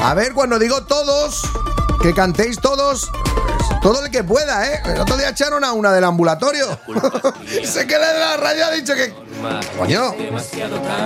A ver, cuando digo todos, que cantéis todos, todo el que pueda, ¿eh? El otro día echaron a una del ambulatorio. Se queda en la radio, ha dicho que... Coño.